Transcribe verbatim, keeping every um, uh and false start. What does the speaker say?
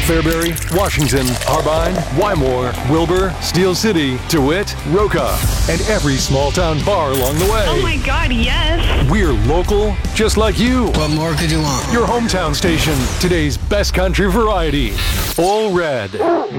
Fairbury, Washington, Harbine, Wymore, Wilbur, Steel City, DeWitt, Roca, and every small town bar along the way. Oh my God, yes. We're local, just like you. What more could you want? Your hometown station, today's best country variety. All red.